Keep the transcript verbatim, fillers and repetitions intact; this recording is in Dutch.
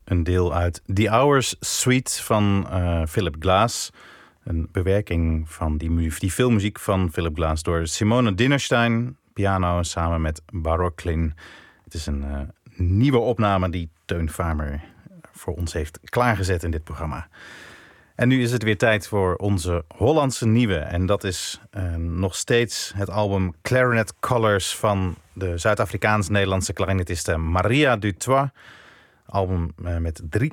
een deel uit The Hours Suite van uh, Philip Glass. Een bewerking van die, mu- die filmmuziek van Philip Glass door Simone Dinnerstein, piano samen met Baroklin. Het is een uh, nieuwe opname die Teun Farmer voor ons heeft klaargezet in dit programma. En nu is het weer tijd voor onze Hollandse nieuwe. En dat is uh, nog steeds het album Clarinet Colors van de Zuid-Afrikaans-Nederlandse klarinetiste Maria du Toit. Album uh, met drie